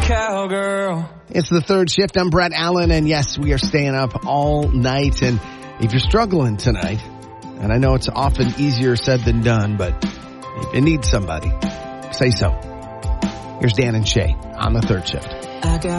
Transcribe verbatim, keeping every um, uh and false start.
cowgirl. It's the third shift. I'm Brett Allen, and yes, we are staying up all night. And if you're struggling tonight, and I know it's often easier said than done, but if you need somebody, say so. Here's Dan and Shay on the third shift. I got